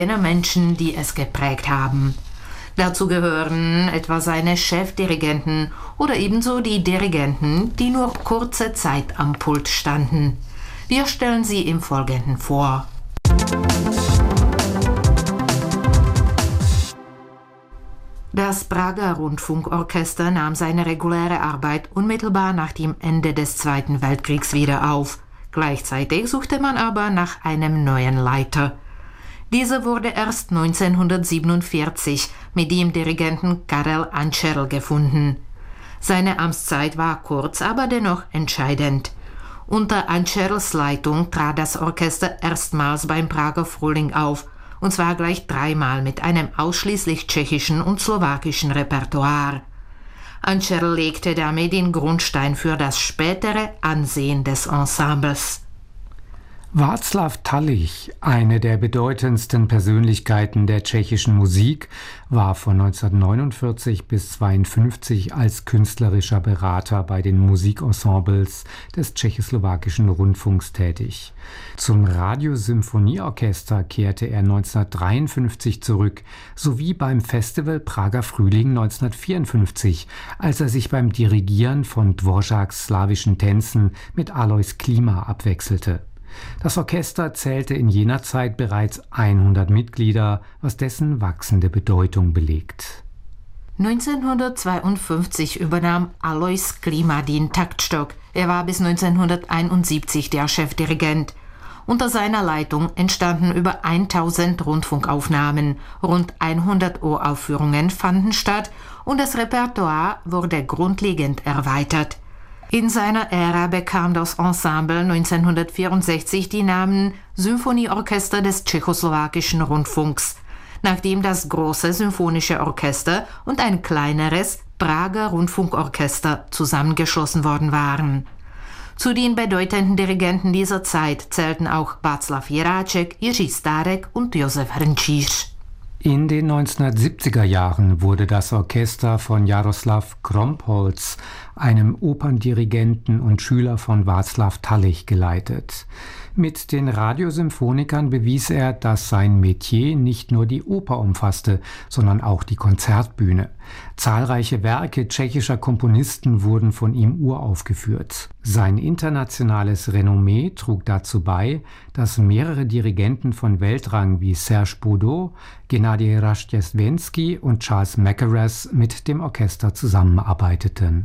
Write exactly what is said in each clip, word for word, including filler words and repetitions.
jener Menschen, die es geprägt haben. Dazu gehören etwa seine Chefdirigenten oder ebenso die Dirigenten, die nur kurze Zeit am Pult standen. Wir stellen sie im Folgenden vor. Das Prager Rundfunkorchester nahm seine reguläre Arbeit unmittelbar nach dem Ende des Zweiten Weltkriegs wieder auf. Gleichzeitig suchte man aber nach einem neuen Leiter. Dieser wurde erst neunzehnhundertsiebenundvierzig mit dem Dirigenten Karel Ančerl gefunden. Seine Amtszeit war kurz, aber dennoch entscheidend. Unter Ančerls Leitung trat das Orchester erstmals beim Prager Frühling auf, und zwar gleich dreimal mit einem ausschließlich tschechischen und slowakischen Repertoire. Ančerl legte damit den Grundstein für das spätere Ansehen des Ensembles. Václav Tallich, eine der bedeutendsten Persönlichkeiten der tschechischen Musik, war von neunzehnhundertneunundvierzig bis zweiundfünfzig als künstlerischer Berater bei den Musikensembles des tschechoslowakischen Rundfunks tätig. Zum Radiosymphonieorchester kehrte er neunzehnhundertdreiundfünfzig zurück, sowie beim Festival Prager Frühling neunzehnhundertvierundfünfzig, als er sich beim Dirigieren von Dvořáks slawischen Tänzen mit Alois Klima abwechselte. Das Orchester zählte in jener Zeit bereits hundert Mitglieder, was dessen wachsende Bedeutung belegt. neunzehnhundertzweiundfünfzig übernahm Alois Klima den Taktstock. Er war bis neunzehnhunderteinundsiebzig der Chefdirigent. Unter seiner Leitung entstanden über tausend Rundfunkaufnahmen, rund hundert Uraufführungen fanden statt und das Repertoire wurde grundlegend erweitert. In seiner Ära bekam das Ensemble neunzehnhundertvierundsechzig die Namen Symphonieorchester des tschechoslowakischen Rundfunks, nachdem das große Symphonische Orchester und ein kleineres Prager Rundfunkorchester zusammengeschlossen worden waren. Zu den bedeutenden Dirigenten dieser Zeit zählten auch Václav Jiráček, Jiří Stárek und Josef Hrnčíř. In den neunzehnhundertsiebziger Jahren wurde das Orchester von Jaroslav Krompholz, einem Operndirigenten und Schüler von Václav Tallich, geleitet. Mit den Radiosymfonikern bewies er, dass sein Metier nicht nur die Oper umfasste, sondern auch die Konzertbühne. Zahlreiche Werke tschechischer Komponisten wurden von ihm uraufgeführt. Sein internationales Renommee trug dazu bei, dass mehrere Dirigenten von Weltrang wie Serge Boudot, Gennady Raschdestwenskij und Charles Mackerras mit dem Orchester zusammenarbeiteten.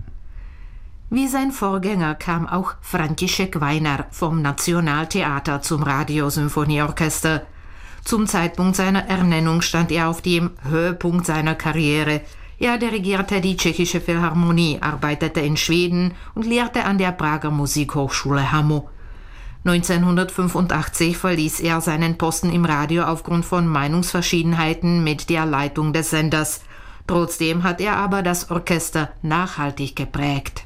Wie sein Vorgänger kam auch František Weiner vom Nationaltheater zum Radiosymphonieorchester. Zum Zeitpunkt seiner Ernennung stand er auf dem Höhepunkt seiner Karriere. Er dirigierte die Tschechische Philharmonie, arbeitete in Schweden und lehrte an der Prager Musikhochschule Hamo. neunzehnhundertfünfundachtzig verließ er seinen Posten im Radio aufgrund von Meinungsverschiedenheiten mit der Leitung des Senders. Trotzdem hat er aber das Orchester nachhaltig geprägt.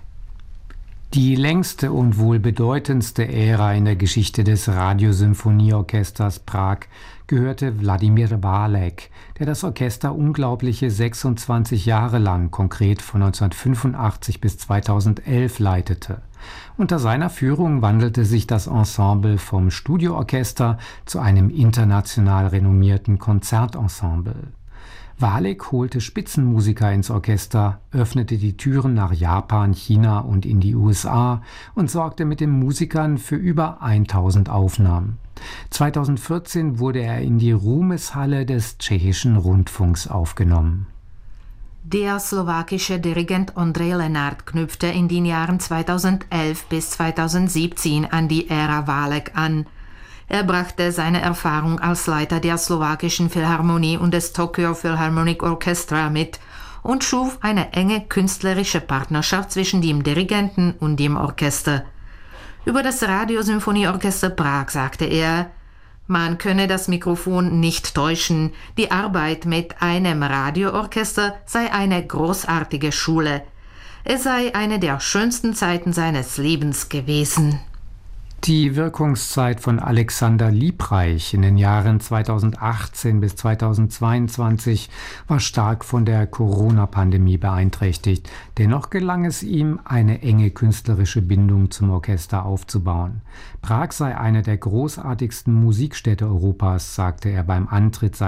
Die längste und wohl bedeutendste Ära in der Geschichte des Radiosymphonieorchesters Prag gehörte Wladimir Válek, der das Orchester unglaubliche sechsundzwanzig Jahre lang, konkret von neunzehnhundertfünfundachtzig bis zweitausendelf, leitete. Unter seiner Führung wandelte sich das Ensemble vom Studioorchester zu einem international renommierten Konzertensemble. Válek holte Spitzenmusiker ins Orchester, öffnete die Türen nach Japan, China und in die U S A und sorgte mit den Musikern für über tausend Aufnahmen. zweitausendvierzehn wurde er in die Ruhmeshalle des tschechischen Rundfunks aufgenommen. Der slowakische Dirigent Ondřej Lenart knüpfte in den Jahren zweitausendelf bis zweitausendsiebzehn an die Ära Válek an. Er brachte seine Erfahrung als Leiter der slowakischen Philharmonie und des Tokyo Philharmonic Orchestra mit und schuf eine enge künstlerische Partnerschaft zwischen dem Dirigenten und dem Orchester. Über das Radiosymphonieorchester Prag sagte er: Man könne das Mikrofon nicht täuschen, die Arbeit mit einem Radioorchester sei eine großartige Schule. Es sei eine der schönsten Zeiten seines Lebens gewesen. Die Wirkungszeit von Alexander Liebreich in den Jahren zweitausendachtzehn bis zweitausendzweiundzwanzig war stark von der Corona-Pandemie beeinträchtigt. Dennoch gelang es ihm, eine enge künstlerische Bindung zum Orchester aufzubauen. Prag sei eine der großartigsten Musikstädte Europas, sagte er beim Antritt